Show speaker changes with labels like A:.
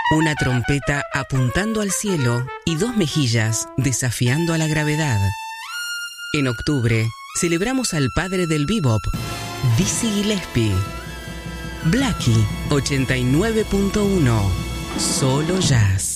A: Una trompeta apuntando al cielo y dos mejillas desafiando a la gravedad. En octubre celebramos al padre del bebop, Dizzy Gillespie. Blackie 89.1. Solo jazz.